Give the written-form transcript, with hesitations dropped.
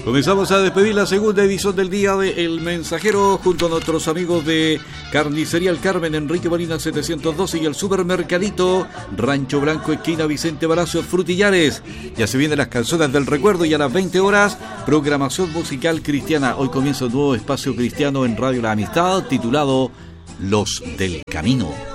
Comenzamos a despedir la segunda edición del día de El Mensajero junto a nuestros amigos de Carnicería El Carmen, Enrique Molina 712 y el Supermercadito Rancho Blanco, esquina Vicente Palacio, Frutillares. Ya se vienen las canciones del recuerdo y a las 20 horas programación musical cristiana. Hoy comienza un nuevo espacio cristiano en Radio La Amistad titulado Los del Camino.